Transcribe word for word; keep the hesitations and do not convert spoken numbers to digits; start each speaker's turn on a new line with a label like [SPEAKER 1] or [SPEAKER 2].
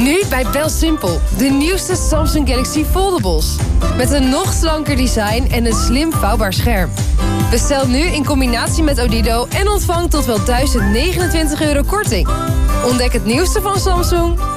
[SPEAKER 1] Nu bij BelSimpel. De nieuwste Samsung Galaxy Foldables. Met een nog slanker design en een slim vouwbaar scherm. Bestel nu in combinatie met Odido en ontvang tot wel duizend negenentwintig euro korting. Ontdek het nieuwste van Samsung